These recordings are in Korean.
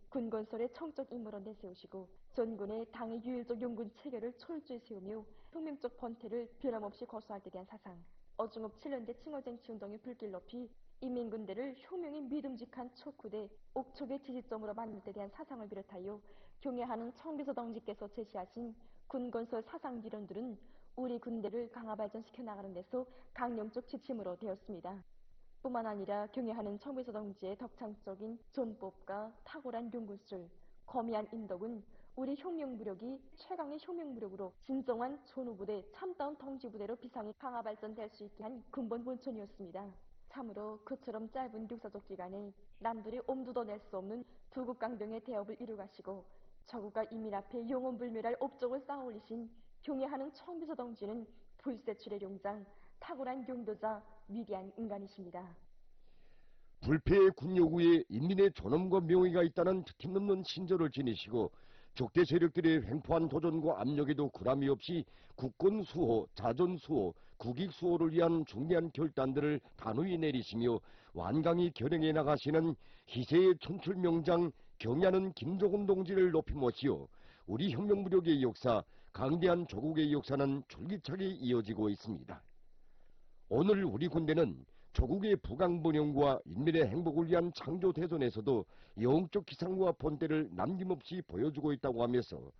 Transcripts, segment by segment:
군건설의 청적 임무로 내세우시고 전군의 당의 유일적 용군 체계를 철저히 세우며 혁명적 번태를 변함없이 거수할 때 대한 사상, 어중업 7년대 칭호쟁취 운동의 불길 높이 인민군대를 혁명의 믿음직한 척후대 옥촉의 지지점으로 만들 때 대한 사상을 비롯하여 경애하는 청비서 동지께서 제시하신 군건설 사상 이론들은 우리 군대를 강화 발전시켜 나가는 데서 강령적 지침으로 되었습니다. 뿐만 아니라 경애하는 청비서 동지의 덕창적인 전법과 탁월한 용군술, 거미한 인덕은 우리 혁명무력이 최강의 혁명무력으로 진정한 전후부대, 참다운 동지부대로 비상이 강화 발전될 수 있게 한 근본 본천이었습니다. 참으로 그처럼 짧은 역사적 기간에 남들이 엄두도 낼 수 없는 두국강병의 대업을 이루가시고 저국과 인민 앞에 영원불멸할 업적을 쌓아올리신 경애하는 청비서 동지는 불세출의 용장, 탁월한 용도자, 위대한 인간이십니다. 불패의 군요구에 인민의 존엄과 명예가 있다는 틈없는 신조를 지니시고 적대 세력들의 횡포한 도전과 압력에도 구람이 없이 국권 수호, 자존 수호, 국익 수호를 위한 중대한 결단들을 단호히 내리시며 완강히 결행해 나가시는 희세의 촌출명장 경애하는 김조곤 동지를 높이 모시어 우리 혁명무력의 역사, 강대한 조국의 역사는 줄기차게 이어지고 있습니다. 오늘 우리 군대는 조국의 부강번영과 인민의 행복을 위한 창조대전에서도 영적 기상과 본때를 남김없이 보여주고 있다고 하면서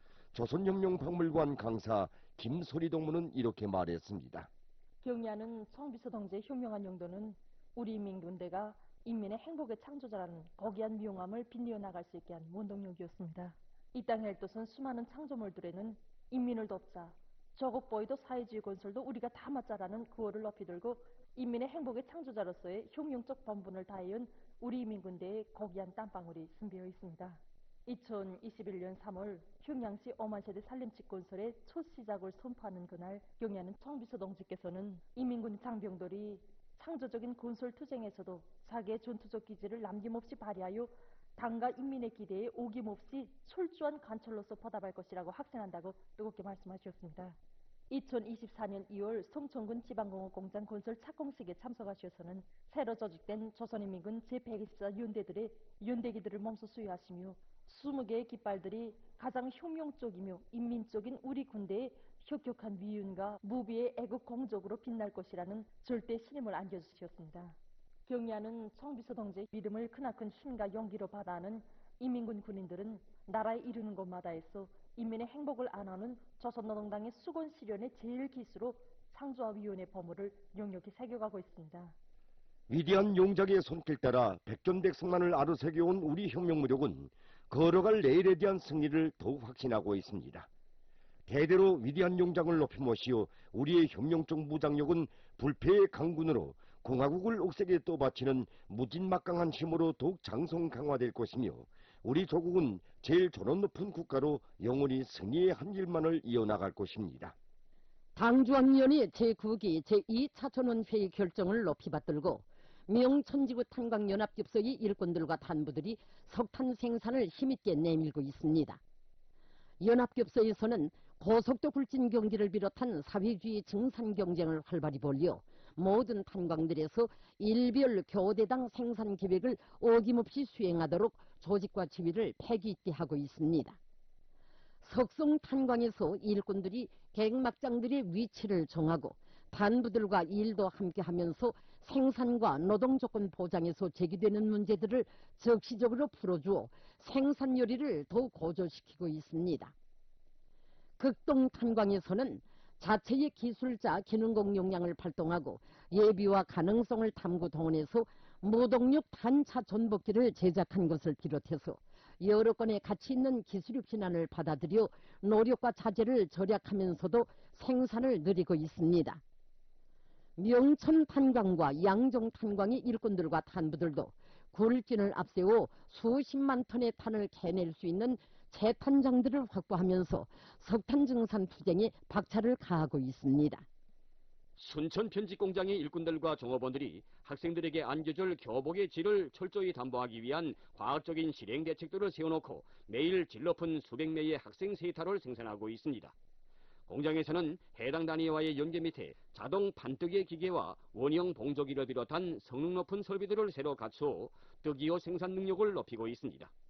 조선혁명박물관 강사 김소리 동무는 이렇게 말했습니다. 경애하는 청비서 동지의 현명한 용도는 우리 인민군대가 인민의 행복의 창조자라는 거기한 미용함을 빛내어 나갈 수 있게 한 원동력이었습니다. 이 땅의 뜻은 수많은 창조물들에는 인민을 돕자, 저것 보이도 사회주의 건설도 우리가 다 맞자라는 구호를 높이 들고 인민의 행복의 창조자로서의 혁명적 본분을 다해온 우리 인민군대의 거기한 땀방울이 숨비어 있습니다. 2021년 3월 평양시 어만세대 산림집 건설의 첫 시작을 선포하는 그날 경애하는 청비서 동지께서는 인민군 장병들이 창조적인 건설 투쟁에서도 자기의 전투적 기질을 남김없이 발휘하여 당과 인민의 기대에 오김없이 철저한 관철로서 보답할 것이라고 확신한다고 뜨겁게 말씀하셨습니다. 2024년 2월 성천군 지방공업공장 건설 착공식에 참석하셔서는 새로 조직된 조선인민군 제124 연대들의 연대기들을 몸소 수여하시며 20개의 깃발들이 가장 혁명적이며 인민적인 우리 군대의 혁혁한 위윤과 무비의 애국 공적으로 빛날 것이라는 절대 신임을 안겨주셨습니다. 경애하는 청비서 동지의 믿음을 크나큰 힘과 용기로 받아하는 인민군 군인들은 나라에 이르는 곳마다에서 인민의 행복을 안하는 조선노동당의 수건 실현의 제일 기수로 창조화위원회 법무를 용역히 새겨가고 있습니다. 위대한 용작의 손길 따라 백전백승만을 아로새겨온 우리 혁명무력은 걸어갈 내일에 대한 승리를 더욱 확신하고 있습니다. 대대로 위대한 용장을 높이 모시어 우리의 혁명적 무장력은 불패의 강군으로 공화국을 억세게 떠받치는 무진막강한 힘으로 더욱 장성 강화될 것이며 우리 조국은 제일 존엄 높은 국가로 영원히 승리의 한 길만을 이어나갈 것입니다. 당주항위원회 제9기 제2차천원회의 결정을 높이 받들고 명천지구 탄광연합급소의 일꾼들과 단부들이 석탄 생산을 힘있게 내밀고 있습니다. 연합급소에서는 고속도 굴진 경기를 비롯한 사회주의 증산 경쟁을 활발히 벌여 모든 탄광들에서 일별 교대당 생산 계획을 어김없이 수행하도록 조직과 지휘를 패기 있게 하고 있습니다. 석송 탄광에서 일꾼들이 객막장들의 위치를 정하고 단부들과 일도 함께하면서 생산과 노동조건 보장에서 제기되는 문제들을 적시적으로 풀어주어 생산 요리를 더욱 고조시키고 있습니다. 극동 탄광에서는 자체의 기술자 기능공 역량을 발동하고 예비와 가능성을 탐구 동원해서 무동력 단차 전복기를 제작한 것을 비롯해서 여러 건의 가치 있는 기술입 신안을 받아들여 노력과 자재를 절약하면서도 생산을 늘리고 있습니다. 명천 탄광과 양정 탄광의 일꾼들과 탄부들도 굴진을 앞세워 수십만 톤의 탄을 캐낼 수 있는 재탄장들을 확보하면서 석탄 증산 투쟁에 박차를 가하고 있습니다. 순천 편집공장의 일꾼들과 종업원들이 학생들에게 안겨줄 교복의 질을 철저히 담보하기 위한 과학적인 실행 대책들을 세워놓고 매일 질 높은 수백 매의 학생 세타를 생산하고 있습니다. 공장에서는 해당 단위와의 연계 밑에 자동 판뜨기 기계와 원형 봉조기를 비롯한 성능 높은 설비들을 새로 갖추어 뜨기호 생산 능력을 높이고 있습니다.